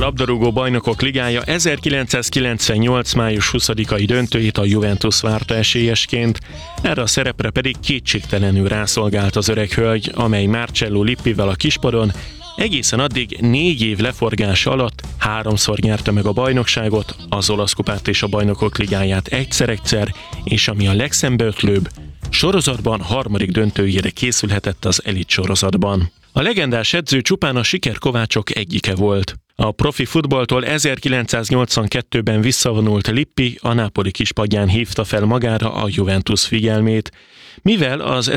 labdarúgó bajnokok ligája 1998. május 20-ai döntőjét a Juventus várta esélyesként, erre a szerepre pedig kétségtelenül rászolgált az öreg hölgy, amely Marcello Lippivel a kispadon egészen addig 4 év leforgása alatt 3-szor nyerte meg a bajnokságot, az olasz kupát és a bajnokok ligáját egyszer, és ami a legszembeötlőbb, sorozatban 3. döntőjére készülhetett az elit sorozatban. A legendás edző csupán a sikerkovácsok egyike volt. A profi futballtól 1982-ben visszavonult Lippi a Napoli kispadján hívta fel magára a Juventus figyelmét, mivel az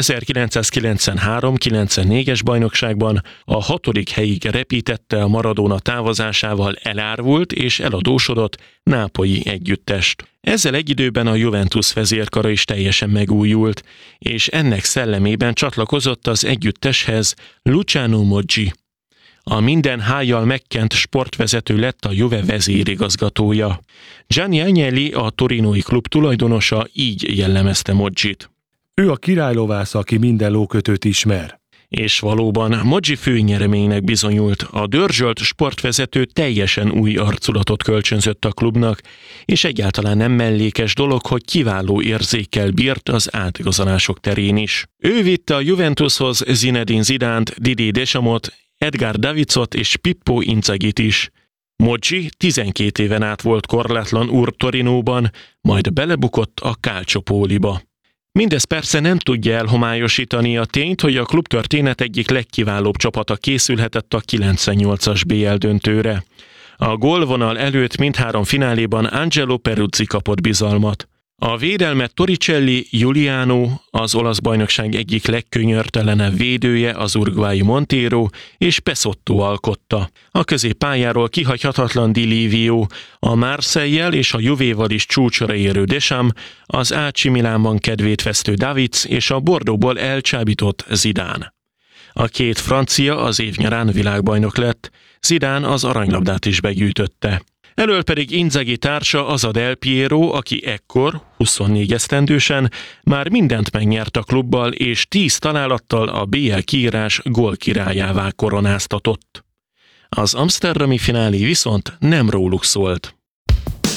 1993-94-es bajnokságban a 6. helyig repítette a Maradona távozásával elárvult és eladósodott nápolyi együttest. Ezzel egy időben a Juventus vezérkara is teljesen megújult, és ennek szellemében csatlakozott az együtteshez Luciano Moggi. A minden hájjal megkent sportvezető lett a Juve vezérigazgatója. Gianni Agnelli, a torinói klub tulajdonosa így jellemezte Moggit. Ő a királylovász, aki minden lókötőt ismer. És valóban Moggi főnyereménynek bizonyult, a dörzsölt sportvezető teljesen új arculatot kölcsönzött a klubnak, és egyáltalán nem mellékes dolog, hogy kiváló érzékkel bírt az átigazolások terén is. Ő vitte a Juventushoz Zinedine Zidánt, Didier Deschamps-ot, Edgar Davidsot és Pippo Inzagit is. Moggi 12 éven át volt korlátlan úr Torinóban, majd belebukott a Calciopóliba. Mindez persze nem tudja elhomályosítani a tényt, hogy a klubtörténet egyik legkiválóbb csapata készülhetett a 98-as BL döntőre. A gólvonal előtt mindhárom fináléban Angelo Peruzzi kapott bizalmat. A védelmet Torricelli, Giuliano, az olasz bajnokság egyik legkönyörtelenebb védője, az uruguayi Montero és Pesotto alkotta. A középpályáról kihagyhatatlan Di Livio, a Marseille-jel és a Juvéval is csúcsra érő Deschamps, az AC Milánban kedvét vesztő Davids és a Bordeauxból elcsábított Zidane. A 2 francia az év nyarán világbajnok lett, Zidane az aranylabdát is begyűjtötte. Elől pedig Inzaghi társa, az a Del Piero, aki ekkor, 24 esztendősen, már mindent megnyert a klubbal, és 10 találattal a BL kiírás gólkirályává koronáztatott. Az amszterdami finálé viszont nem róluk szólt.